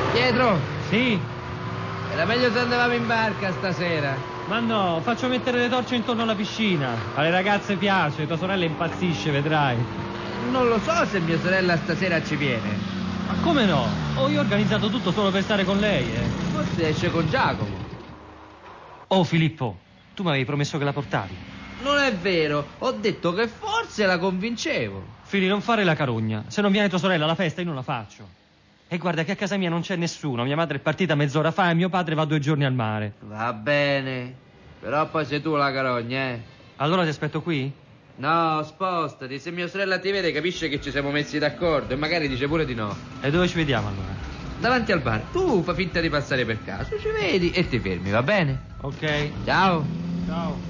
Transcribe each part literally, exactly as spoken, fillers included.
Pietro! Sì? Era meglio se andavamo in barca stasera. Ma no, faccio mettere le torce intorno alla piscina. Alle ragazze piace, tua sorella impazzisce, vedrai. Non lo so se mia sorella stasera ci viene. Ma come no? Oh, io ho organizzato tutto solo per stare con lei, eh. Forse esce con Giacomo. Oh, Filippo, tu mi avevi promesso che la portavi. Non è vero, ho detto che forse la convincevo. Fili, non fare la carogna. Se non viene tua sorella alla festa, io non la faccio. E guarda che a casa mia non c'è nessuno. Mia madre è partita mezz'ora fa e mio padre va due giorni al mare. Va bene, però poi sei tu la carogna, eh. Allora ti aspetto qui? No, spostati. Se mia sorella ti vede capisce che ci siamo messi d'accordo e magari dice pure di no. E dove ci vediamo allora? Davanti al bar. Tu fa finta di passare per caso, ci vedi e ti fermi, va bene? Ok. Ciao. Ciao.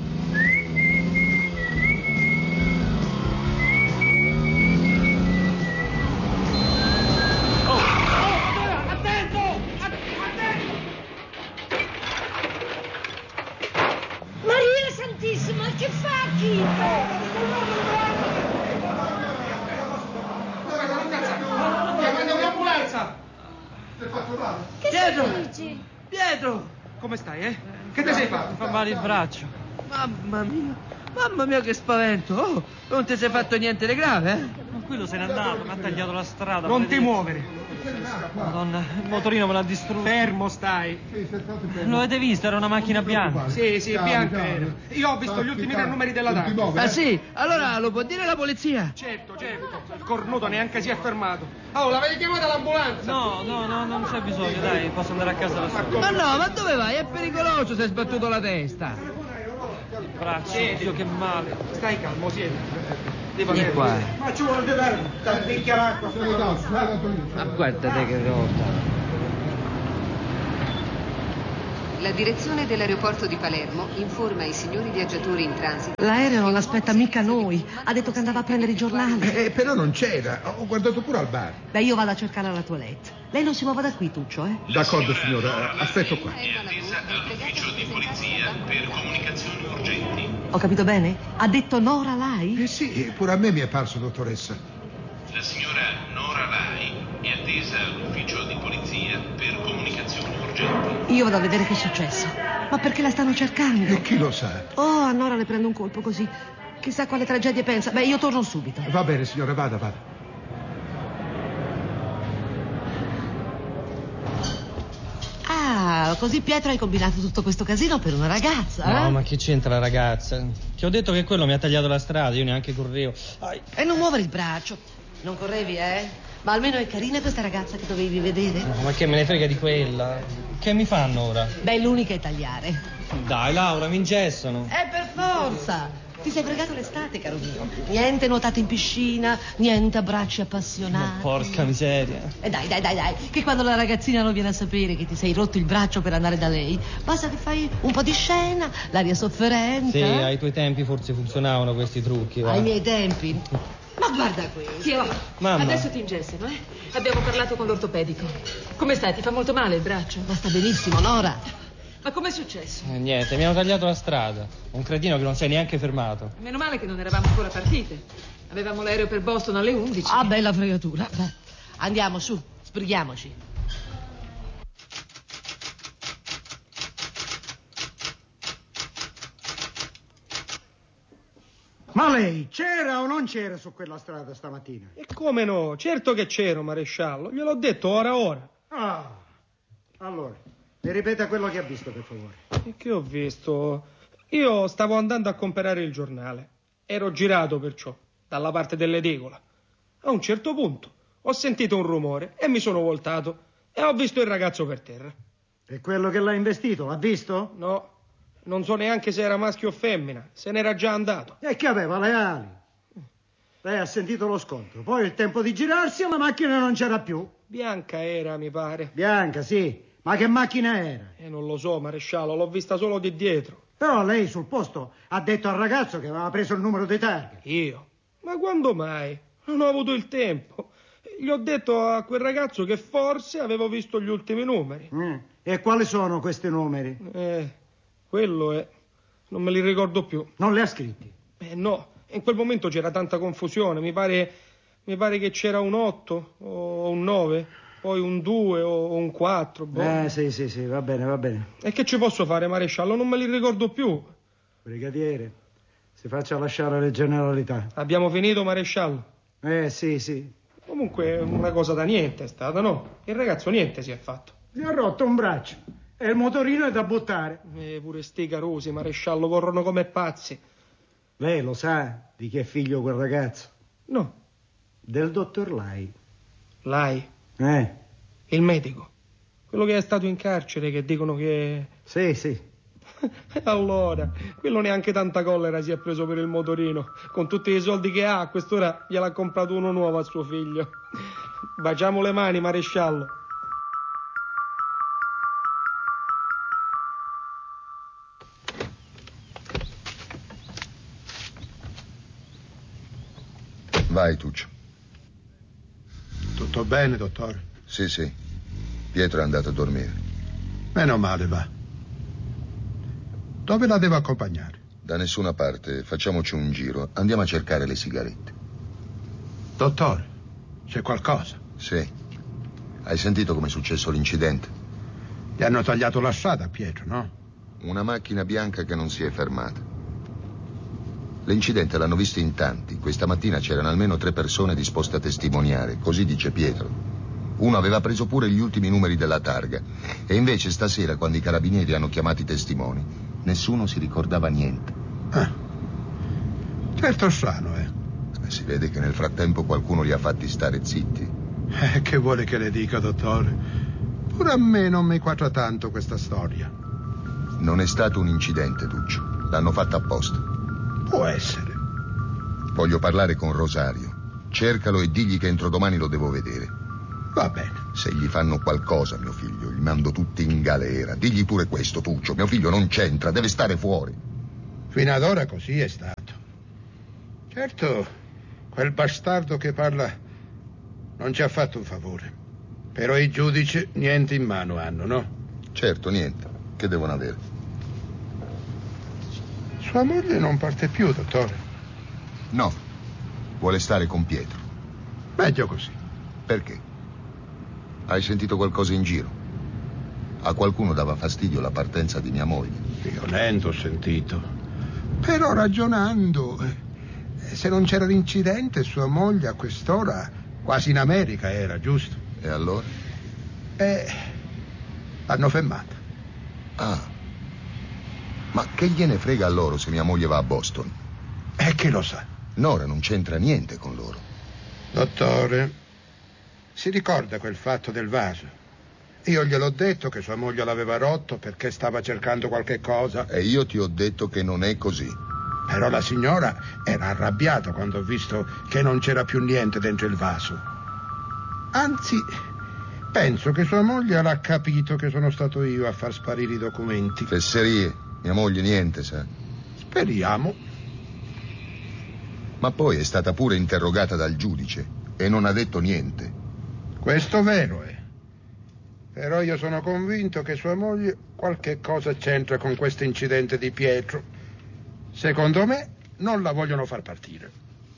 Maria Santissima, che fa chi? Chiamate un'ambulanza! Che Pietro! dici? Pietro! Come stai, eh? Che ti sei fatto? Mi fa male il braccio. Mamma mia, mamma mia che spavento. Oh, non ti sei fatto niente di grave, eh? Ma quello se n'è andato, mi ha tagliato la strada. Non ti maledetto. muovere. Madonna, il motorino me l'ha distrutto. Fermo stai. Lo avete visto? Era una macchina bianca. Sì, sì, bianca era. Io ho visto gli ultimi tre numeri della targa. Ah sì? Allora lo può dire la polizia? Certo, certo. Il cornuto neanche si è fermato. Oh, l'avete chiamata l'ambulanza? No, no, no, non c'è bisogno, dai, posso andare a casa da solo. Ma no, ma dove vai? È pericoloso se hai sbattuto la testa. Il braccio, Dio, che male. Stai calmo, siedi. Vieni qua. Ma ci vuole da picchia l'acqua. Ma guardate che roba. La direzione dell'aeroporto di Palermo informa i signori viaggiatori in transito. L'aereo non aspetta mica noi. Ha detto che andava a prendere i giornali. Eh, però non c'era. Ho guardato pure al bar. Beh, io vado a cercare la toilette. Lei non si muova da qui, Tuccio, eh? D'accordo, signora. Aspetto qua. È attesa all'ufficio di polizia per comunicazioni urgenti. Ho capito bene? Ha detto Nora Lai? Eh sì, pure a me mi è parso, dottoressa. La signora Nora Lai è attesa all'ufficio di polizia per comunicazioni urgenti. Io vado a vedere che è successo. Ma perché la stanno cercando? E chi lo sa? Oh, a Nora le prende un colpo così. Chissà quale tragedia pensa. Beh, io torno subito. Va bene, signora, vada, vada. Ah, così Pietro hai combinato tutto questo casino per una ragazza, eh? No, ma che c'entra la ragazza? Ti ho detto che quello mi ha tagliato la strada, io neanche correvo. Ai. E non muovere il braccio. Non correvi, eh? Ma almeno è carina questa ragazza che dovevi vedere. No, ma che me ne frega di quella? Che mi fanno ora? Beh, l'unica è tagliare. Dai, Laura, mi ingessano. Eh, per forza! Ti sei fregato l'estate, caro mio. Niente nuotate in piscina, niente abbracci appassionati. Ma porca miseria. E dai, dai, dai, dai, che quando la ragazzina non viene a sapere che ti sei rotto il braccio per andare da lei, basta che fai un po' di scena, l'aria sofferente. Sì, eh? ai tuoi tempi forse funzionavano questi trucchi, va. Ai miei tempi. Ma guarda questo. Zio, Mamma. adesso ti ingessano, eh? Abbiamo parlato con l'ortopedico. Come stai? Ti fa molto male il braccio? Ma sta benissimo, Nora. Ma com'è successo? Eh, niente, mi hanno tagliato la strada. Un cretino che non si è neanche fermato. Meno male che non eravamo ancora partite. Avevamo l'aereo per Boston alle undici. Ah, bella fregatura. Beh, andiamo, su, sbrighiamoci. Ma lei c'era o non c'era su quella strada stamattina? E come no? Certo che c'ero, maresciallo. Gliel'ho detto ora ora. Ah, allora, mi ripeta quello che ha visto, per favore. E che ho visto? Io stavo andando a comprare il giornale. Ero girato perciò, dalla parte dell'edicola. A un certo punto ho sentito un rumore e mi sono voltato e ho visto il ragazzo per terra. E quello che l'ha investito, l'ha visto? No, non so neanche se era maschio o femmina. Se n'era già andato. E che aveva le ali. Lei ha sentito lo scontro. Poi il tempo di girarsi e la macchina non c'era più. Bianca era, mi pare. Bianca, sì. Ma che macchina era? E non lo so, maresciallo, l'ho vista solo di dietro. Però lei sul posto ha detto al ragazzo che aveva preso il numero di targa. Io? Ma quando mai? Non ho avuto il tempo. Gli ho detto a quel ragazzo che forse avevo visto gli ultimi numeri. Mm. E quali sono questi numeri? Eh, quello è... non me li ricordo più. Non li ha scritti? Eh no, in quel momento c'era tanta confusione. Mi pare, mi pare che c'era un otto o un nove poi un due o un quattro. Boh. Eh, sì, sì, sì, va bene, va bene. E che ci posso fare, maresciallo? Non me li ricordo più. Brigadiere, si faccia lasciare le generalità. Abbiamo finito, maresciallo? Eh, sì, sì. Comunque una cosa da niente è stata, no? Il ragazzo niente si è fatto. Si è rotto un braccio e il motorino è da buttare. E pure sti carosi, maresciallo, corrono come pazzi. Lei lo sa di chi è figlio quel ragazzo? No. Del dottor Lai. Lai? Eh? Il medico. Quello che è stato in carcere, che dicono che... Sì, sì. Allora, quello neanche tanta collera si è preso per il motorino. Con tutti i soldi che ha, a quest'ora gliel'ha comprato uno nuovo a suo figlio. Baciamo le mani, maresciallo. Vai, Tuccio. Tutto bene, dottore? Sì, sì. Pietro è andato a dormire. Meno male, va. Dove la devo accompagnare? Da nessuna parte. Facciamoci un giro. Andiamo a cercare le sigarette. Dottore, c'è qualcosa? Sì. Hai sentito come è successo l'incidente? Gli hanno tagliato la strada a Pietro, no? Una macchina bianca che non si è fermata. L'incidente l'hanno visto in tanti. Questa mattina c'erano almeno tre persone disposte a testimoniare, così dice Pietro. Uno aveva preso pure gli ultimi numeri della targa. E invece stasera, quando i carabinieri hanno chiamato i testimoni, nessuno si ricordava niente. Ah. Certo strano, eh? Si vede che nel frattempo qualcuno li ha fatti stare zitti. Eh, che vuole che le dica, dottore? Pure a me non mi quadra tanto questa storia. Non è stato un incidente, Tuccio. L'hanno fatto apposta. Può essere. Voglio parlare con Rosario. Cercalo e digli che entro domani lo devo vedere. Va bene. Se gli fanno qualcosa, mio figlio, li mando tutti in galera. Digli pure questo, Tuccio. Mio figlio non c'entra, deve stare fuori. Fino ad ora così è stato. Certo, quel bastardo che parla non ci ha fatto un favore. Però i giudici niente in mano hanno, no? Certo, niente. Che devono avere? Sua moglie non parte più, dottore? No. Vuole stare con Pietro. Meglio così. Perché? Hai sentito qualcosa in giro? A qualcuno dava fastidio la partenza di mia moglie. Io niente ho sentito. Però ragionando, se non c'era l'incidente, sua moglie a quest'ora quasi in America era, giusto? E allora? Eh, l'hanno fermata. Ah. Ma che gliene frega a loro se mia moglie va a Boston? E chi lo sa? Nora non c'entra niente con loro. Dottore, si ricorda quel fatto del vaso? Io gliel'ho detto che sua moglie l'aveva rotto perché stava cercando qualche cosa. E io ti ho detto che non è così. Però la signora era arrabbiata quando ha visto che non c'era più niente dentro il vaso. Anzi, penso che sua moglie l'ha capito che sono stato io a far sparire i documenti. Fesserie. Mia moglie niente, sa. Speriamo. Ma poi è stata pure interrogata dal giudice e non ha detto niente. Questo vero è. Però io sono convinto che sua moglie qualche cosa c'entra con questo incidente di Pietro. Secondo me non la vogliono far partire.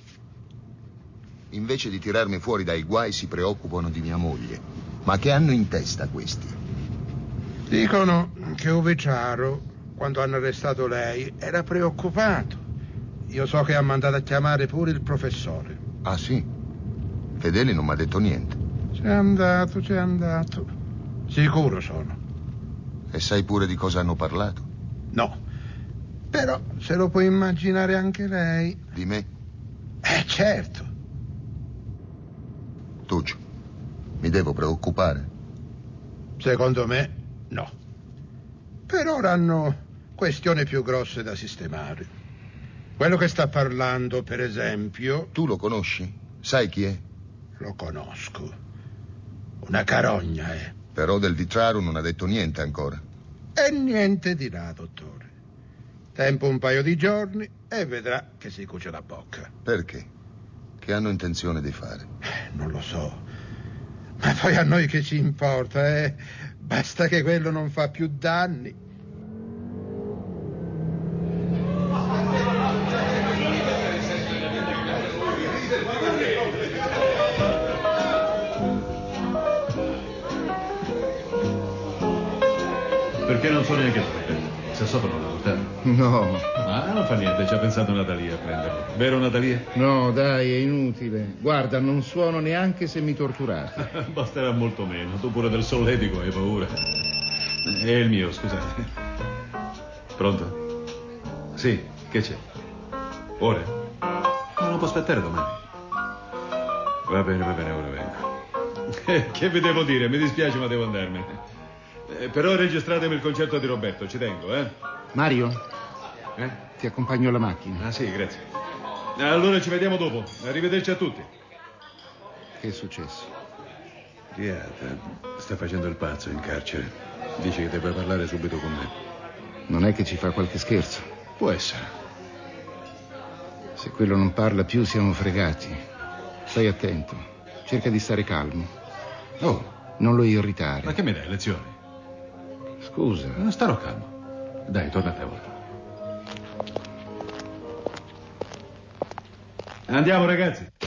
Invece di tirarmi fuori dai guai si preoccupano di mia moglie. Ma che hanno in testa questi? Dicono che Uveciaro, quando hanno arrestato lei, era preoccupato. Io so che ha mandato a chiamare pure il professore. Ah, sì? Fedele non mi ha detto niente. C'è andato, c'è andato. Sicuro sono. E sai pure di cosa hanno parlato? No. Però se lo può immaginare anche lei. Di me? Eh, certo. Tuccio, mi devo preoccupare? Secondo me, no. Per ora hanno questioni più grosse da sistemare. Quello che sta parlando, per esempio... Tu lo conosci? Sai chi è? Lo conosco. Una carogna, eh. Però del Vitraro non ha detto niente ancora. E niente dirà, dottore. Tempo un paio di giorni e vedrà che si cuce la bocca. Perché? Che hanno intenzione di fare? Eh, non lo so. Ma poi a noi che ci importa, eh? Basta che quello non fa più danni. Perché non so neanche dove. Se sopra non lontano. No. Ma non fa niente, ci ha pensato Natalia a prenderlo. Vero Natalia? No, dai, è inutile. Guarda, non suono neanche se mi torturate. Basterà molto meno. Tu pure del solletico hai paura. È il mio, scusate. Pronto? Sì, che c'è? Ora? No, non può aspettare domani. Va bene, va bene, ora vengo. Che vi devo dire? Mi dispiace, ma devo andarmene. Eh, però registratemi il concerto di Roberto, ci tengo, eh? Mario? Eh? Ti accompagno alla macchina. Ah, sì, grazie. Allora ci vediamo dopo. Arrivederci a tutti. Che è successo? Riata sta facendo il pazzo in carcere. Dice che deve parlare subito con me. Non è che ci fa qualche scherzo? Può essere. Se quello non parla più siamo fregati. Stai attento. Cerca di stare calmo. Oh. Non lo irritare. Ma che mi dai, lezioni? Scusa. Non starò calmo. Dai, torna a tavola. Andiamo, ragazzi.